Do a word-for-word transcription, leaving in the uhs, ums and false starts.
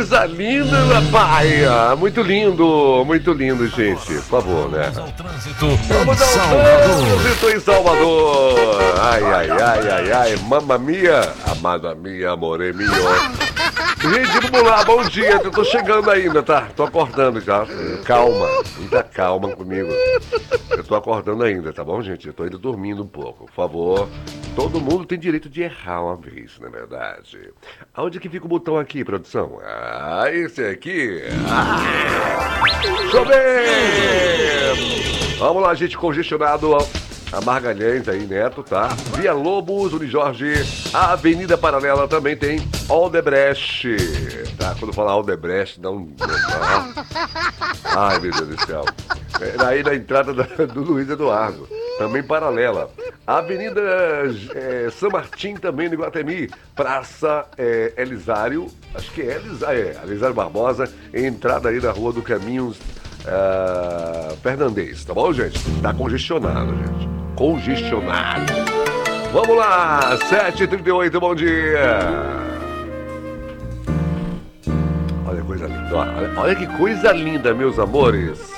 coisa linda, pai. Ah, muito lindo, muito lindo, gente. Por favor, né? Vamos ao trânsito Vamos em ao Salvador. trânsito em Salvador. Ai, ai, ai, ai, ai. Mamma mia, amada mia, amore mio. Gente, vamos lá, bom dia. Eu tô chegando ainda, tá? Tô acordando já. Calma, muita calma comigo. Eu tô acordando ainda, tá bom, gente? Eu tô ainda dormindo um pouco. Por favor, todo mundo tem direito de errar uma vez, não é verdade? Aonde que fica o botão aqui, produção? Ah, esse aqui. Ah, deixa eu ver. Vamos lá, gente, congestionado. A Margalhães aí, Neto, tá? Via Lobos, Unijorge, a Avenida Paralela também tem Aldebrecht, tá? Quando falar Aldebrecht, dá um... Ai, meu Deus do céu. É aí na entrada da, do Luiz Eduardo, também paralela. Avenida é, São Martim, também no Iguatemi. Praça é, Elisário, acho que é Elisário, é, Elisário Barbosa, entrada aí da Rua do Caminhos uh, Fernandes, tá bom, gente? Tá congestionado, gente. Congestionado. Vamos lá, sete e trinta e oito, bom dia. Olha que coisa linda, olha, olha que coisa linda, meus amores.